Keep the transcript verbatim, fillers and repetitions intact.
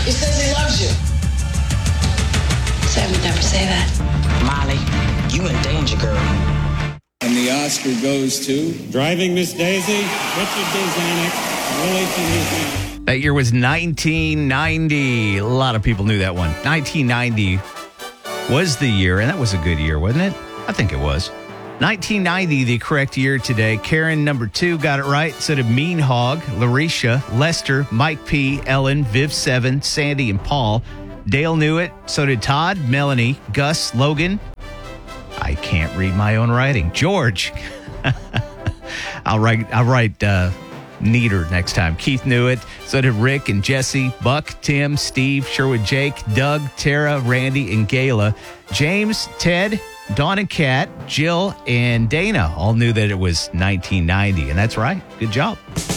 He says he loves you. Sam would never say that. Molly, you in danger, girl. And the Oscar goes to... Driving Miss Daisy, Richard D. Zanuck, Willie Finney. That year was nineteen ninety. A lot of people knew that one. nineteen ninety was the year, and that was a good year, wasn't it? I think it was. nineteen ninety, the correct year today. Karen, number two, got it right. So did Mean Hog, Larisha, Lester, Mike P., Ellen, Viv seven, Sandy, and Paul. Dale knew it. So did Todd, Melanie, Gus, Logan. I can't read my own writing. George. I'll write I'll write uh, neater next time. Keith knew it. So did Rick and Jesse, Buck, Tim, Steve, Sherwood, Jake, Doug, Tara, Randy, and Gayla. James, Ted, Dawn and Kat, Jill, and Dana all knew that it was nineteen ninety. And that's right. Good job.